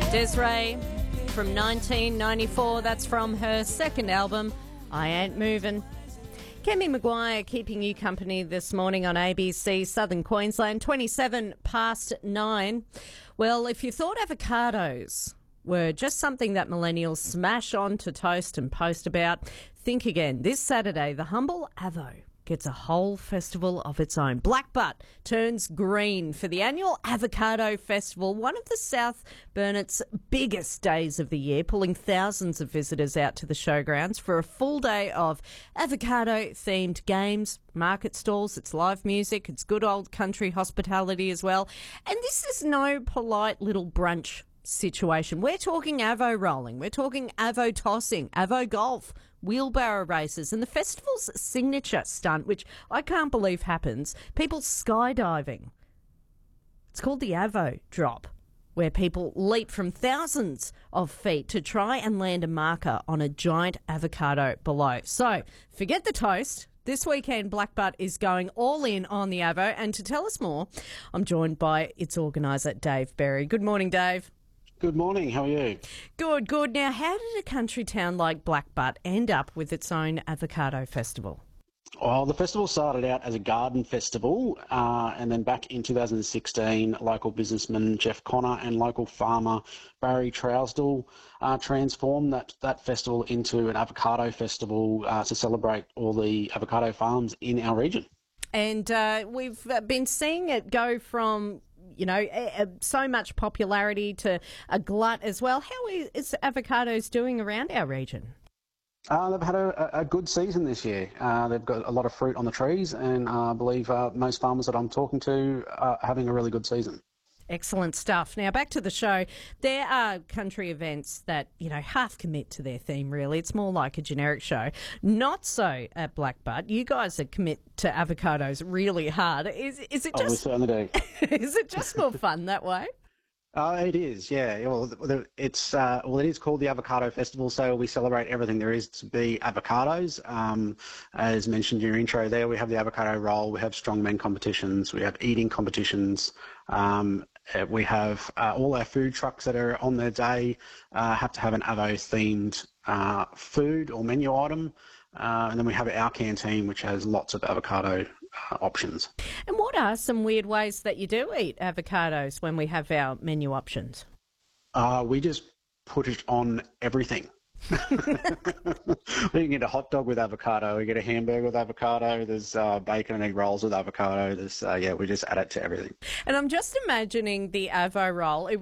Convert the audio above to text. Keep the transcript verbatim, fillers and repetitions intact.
Des'ree from nineteen ninety-four. That's from her second album, I Ain't Movin'. Kemi Maguire keeping you company this morning on A B C Southern Queensland, twenty-seven past nine. Well, if you thought avocados were just something that millennials smash onto toast and post about, think again. This Saturday, the Humble Avo gets a whole festival of its own. Blackbutt turns green for the annual Avocado Festival, one of the South Burnet's biggest days of the year, pulling thousands of visitors out to the showgrounds for a full day of avocado-themed games, market stalls, it's live music, it's good old country hospitality as well. And this is no polite little brunch situation. We're talking avo rolling, we're talking avo tossing, avo golf, wheelbarrow races, and the festival's signature stunt, which I can't believe happens, people skydiving. It's called the Avo Drop, where people leap from thousands of feet to try and land a marker on a giant avocado below. So forget the toast. This weekend, Blackbutt is going all in on the Avo, and to tell us more, I'm joined by its organiser, Dave Berry. Good morning, Dave. Good morning, how are you? Good, good. Now, how did a country town like Blackbutt end up with its own avocado festival? Well, the festival started out as a garden festival, uh, and then back in two thousand sixteen, local businessman Jeff Connor and local farmer Barry Trousdell uh, transformed that, that festival into an avocado festival uh, to celebrate all the avocado farms in our region. And uh, we've been seeing it go from, you know, uh, so much popularity to a glut as well. How is avocados doing around our region? Uh, they've had a, a good season this year. Uh, they've got a lot of fruit on the trees, and uh, I believe uh, most farmers that I'm talking to are having a really good season. Excellent stuff. Now, back to the show. There are country events that, you know, half commit to their theme, really. It's more like a generic show. Not so at Blackbutt. You guys are commit to avocados really hard. Is is it just... Oh, we certainly do. Is it just more fun that way? Uh, it is, yeah. Well, it's uh, well, it is called the Avocado Festival, so we celebrate everything there is to be avocados. Um, as mentioned in your intro there, we have the avocado roll, we have strongman competitions, we have eating competitions, um, we have uh, all our food trucks that are on their day uh, have to have an Avo-themed uh, food or menu item, uh, and then we have our canteen, which has lots of avocado uh, options. And what are some weird ways that you do eat avocados when we have our menu options? Uh, we just put it on everything. We can get a hot dog with avocado, we get a hamburger with avocado, there's uh, bacon and egg rolls with avocado, there's, uh, yeah, we just add it to everything. And I'm just imagining the Avo roll. It